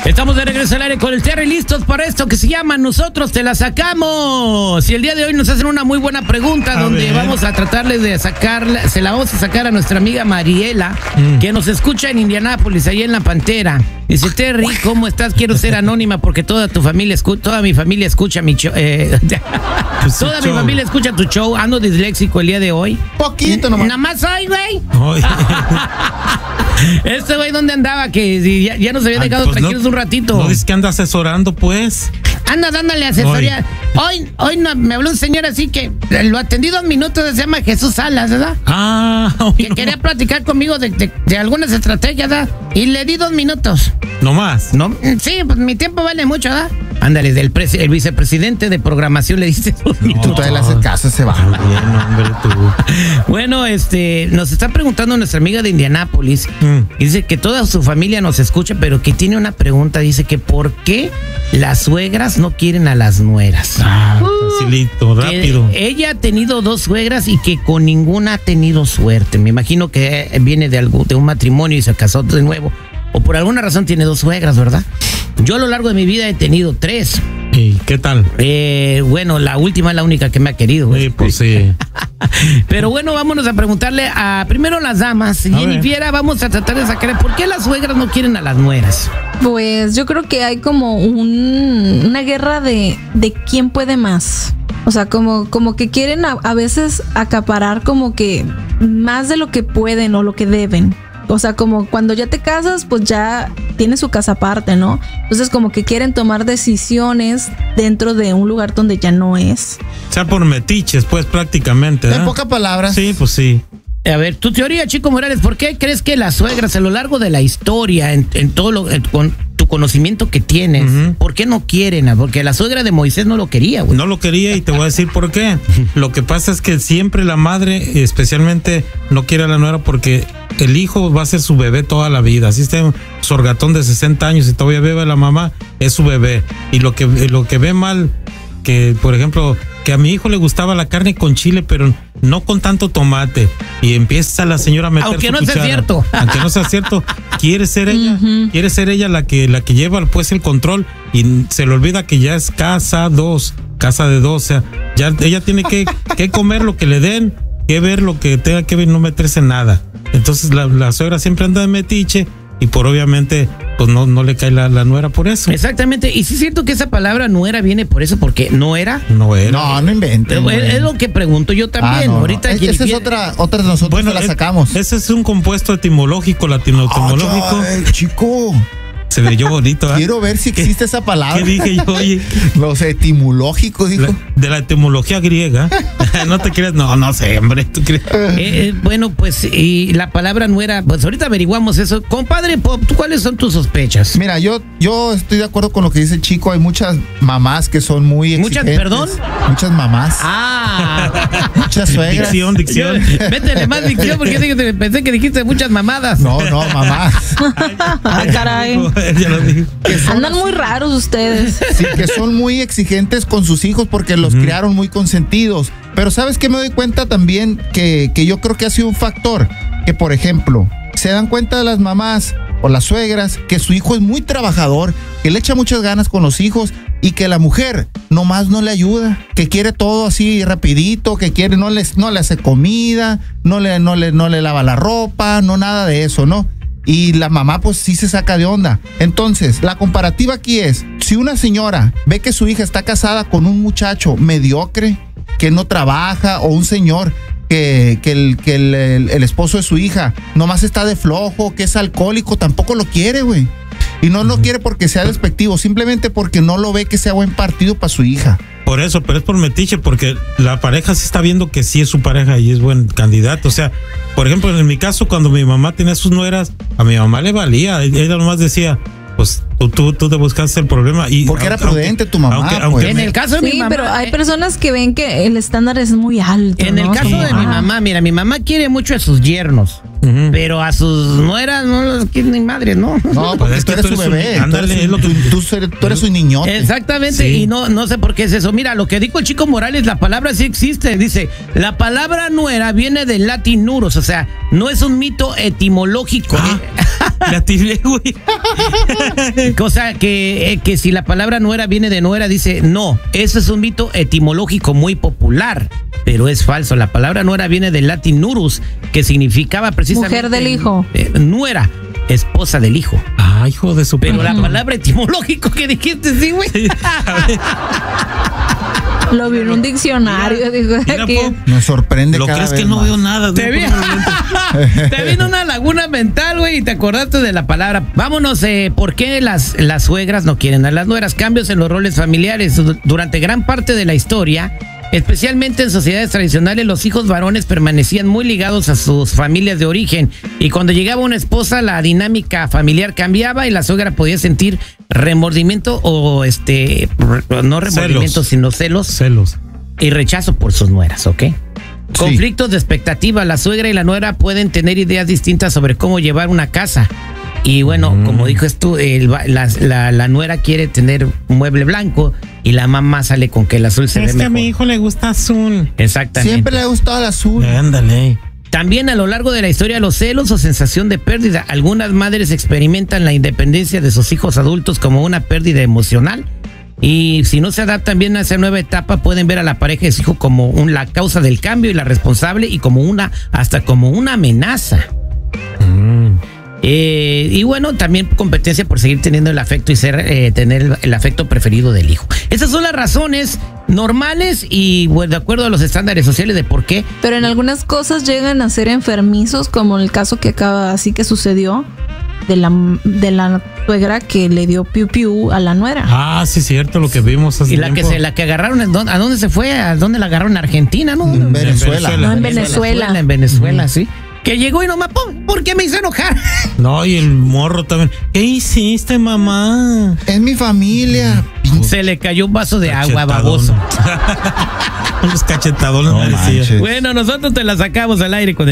Estamos de regreso al aire con el Terry, listos para esto que se llama Nosotros Te La Sacamos. Y el día de hoy nos hacen una muy buena pregunta donde vamos a tratarles de sacarla, se la vamos a sacar a nuestra amiga Mariela, que nos escucha en Indianápolis, ahí en La Pantera. Dice, Terry, ¿cómo estás? Quiero ser anónima porque toda mi familia escucha mi show. Toda mi familia escucha tu show. Ando disléxico el día de hoy. Poquito nomás. Nada más hoy, güey. Este güey, ¿dónde andaba? Que ya nos había dejado pues tranquilos un ratito. No dices que anda asesorando, pues. Anda dándole asesoría. Hoy no, me habló un señor así que lo atendí 2 minutos, se llama Jesús Salas, ¿verdad? Que quería platicar conmigo de algunas estrategias, ¿verdad? Y le di 2 minutos. ¿No más? No, sí, pues mi tiempo vale mucho, ¿verdad? Ándale, el vicepresidente de programación le dice 2 minutos. Tú todavía le haces caso, se va. Bien, hombre, tú. Bueno, nos está preguntando nuestra amiga de Indianápolis. Y dice que toda su familia nos escucha, pero que tiene una pregunta. Dice que ¿por qué las suegras no quieren a las nueras? Facilito, rápido. Ella ha tenido 2 suegras y que con ninguna ha tenido suerte. Me imagino que viene de un matrimonio y se casó de nuevo. O por alguna razón tiene 2 suegras, ¿verdad? Yo a lo largo de mi vida he tenido 3. ¿Y qué tal? Bueno, la última es la única que me ha querido. Pues sí. Pero bueno, vámonos a preguntarle a primero las damas. Jenny Fiera, vamos a tratar de sacar ¿por qué las suegras no quieren a las nueras? Pues yo creo que hay como una guerra de quién puede más. O sea, como que quieren a veces acaparar como que más de lo que pueden o lo que deben. O sea, como cuando ya te casas, pues ya tienes su casa aparte, ¿no? Entonces como que quieren tomar decisiones dentro de un lugar donde ya no es. O sea, por metiches, pues prácticamente, ¿no? En pocas palabras. Sí, pues sí. A ver, tu teoría, Chico Morales, ¿por qué crees que las suegras a lo largo de la historia, en todo con tu conocimiento que tienes, ¿por qué no quieren? Porque la suegra de Moisés no lo quería, güey. No lo quería y te voy a decir por qué. Lo que pasa es que siempre la madre, especialmente, no quiere a la nuera porque el hijo va a ser su bebé toda la vida. Así está un sorgatón de 60 años y todavía bebe a la mamá, es su bebé. Y lo que ve mal, que por ejemplo, que a mi hijo le gustaba la carne con chile, pero no con tanto tomate. Y empieza la señora a meter aunque su no cuchara. sea cierto. Aunque no sea cierto, quiere ser ella la que lleva pues el control y se le olvida que ya es casa de 2. O sea, ya ella tiene que comer lo que le den, que ver lo que tenga que ver, no meterse en nada. Entonces la suegra siempre anda de metiche y por obviamente pues no le cae la nuera por eso. Exactamente, y sí es cierto que esa palabra nuera viene por eso, porque no era. No era. No inventen. Es lo que pregunto yo también. Ahorita esa es otra de nosotros, bueno, la sacamos. Ese es un compuesto etimológico, latino-etimológico. Chico. Se leyó bonito, ¿eh? Quiero ver si existe esa palabra. ¿Qué dije yo, oye? Los etimológicos, dijo. De la etimología griega. No te creas, no sé, hombre, ¿tú crees? Bueno, pues, y la palabra nuera, pues ahorita averiguamos eso. Compadre Pop, ¿cuáles son tus sospechas? Mira, yo estoy de acuerdo con lo que dice el chico. Hay muchas mamás que son muy exigentes. ¿Perdón? Muchas mamás. Muchas suegras. Dicción. Métele más dicción porque pensé que dijiste muchas mamadas. No, mamás. Ay, caray. Ya lo dije. Andan muy raros ustedes. Sí, que son muy exigentes con sus hijos porque los criaron muy consentidos. Pero ¿sabes qué? Me doy cuenta también que yo creo que ha sido un factor. Que, por ejemplo, se dan cuenta de las mamás o las suegras que su hijo es muy trabajador, que le echa muchas ganas con los hijos y que la mujer nomás no le ayuda, que quiere todo así rapidito, que quiere no le hace comida, no le lava la ropa, no nada de eso, ¿no? Y la mamá pues sí se saca de onda. Entonces, la comparativa aquí es, si una señora ve que su hija está casada con un muchacho mediocre, que no trabaja, o un señor que el esposo de su hija nomás está de flojo, que es alcohólico, tampoco lo quiere, güey. Y no lo quiere porque sea despectivo, simplemente porque no lo ve que sea buen partido para su hija. Por eso, pero es por metiche, porque la pareja sí está viendo que sí es su pareja y es buen candidato. O sea, por ejemplo, en mi caso, cuando mi mamá tenía sus nueras, a mi mamá le valía. Ella nomás decía, pues tú te buscaste el problema. Y porque era prudente tu mamá. Aunque en el caso de mi mamá. Pero hay personas que ven que el estándar es muy alto. En el caso de mi mamá, mira, mi mamá quiere mucho a sus yernos. Pero a sus nueras no los quiere ni madre, ¿no? No, porque tú eres su bebé. Ándale, tú eres un niñote. Exactamente, y no sé por qué es eso. Mira, lo que dijo el Chico Morales, la palabra sí existe. Dice, la palabra nuera viene del latín nuros, o sea, no es un mito etimológico. La tiré, güey. Cosa que si la palabra nuera viene de nuera, dice, no, eso es un mito etimológico muy popular, pero es falso. La palabra nuera viene del latín nurus, que significaba precisamente... Mujer del hijo. Nuera, esposa del hijo. Ah, hijo de su... Pero la palabra etimológico que dijiste, sí, güey. Lo vi en un diccionario. Digo, Mira, aquí. Me sorprende ¿Lo cada crees vez que no más. veo nada? Te vino una laguna mental, güey, y te acordaste de la palabra. Vámonos, ¿por qué las suegras no quieren a las nueras? Cambios en los roles familiares. Durante gran parte de la historia, especialmente en sociedades tradicionales, los hijos varones permanecían muy ligados a sus familias de origen. Y cuando llegaba una esposa, la dinámica familiar cambiaba y la suegra podía sentir remordimiento o no remordimiento, sino celos y rechazo por sus nueras, ¿ok? Sí. Conflictos de expectativa. La suegra y la nuera pueden tener ideas distintas sobre cómo llevar una casa. Y bueno, como dijo tú, la nuera quiere tener un mueble blanco y la mamá sale con que el azul se ve mejor. Es que a mi hijo le gusta azul. Exactamente. Siempre le ha gustado el azul. Ándale. También a lo largo de la historia, los celos o sensación de pérdida. Algunas madres experimentan la independencia de sus hijos adultos como una pérdida emocional. Y si no se adaptan bien a esa nueva etapa, pueden ver a la pareja de su hijo como la causa del cambio y la responsable y hasta como una amenaza. Y bueno, también competencia por seguir teniendo el afecto y tener el afecto preferido del hijo. Esas son las razones normales y bueno, de acuerdo a los estándares sociales de por qué. Pero en algunas cosas llegan a ser enfermizos, como el caso que así que sucedió de la suegra que le dio piu piu a la nuera. Ah, sí, cierto, lo que vimos hace y la tiempo. que agarraron, ¿a dónde se fue? ¿A dónde la agarraron? ¿En Argentina, no? En Venezuela. No, en Venezuela. En Venezuela, sí. Que llegó y nomás, ¿por qué me hizo enojar? No, y el morro también. ¿Qué hiciste, mamá? Es mi familia. Se le cayó un vaso de agua, baboso. Unos cachetadones, No me decía. manches. Bueno, nosotros te la sacamos al aire con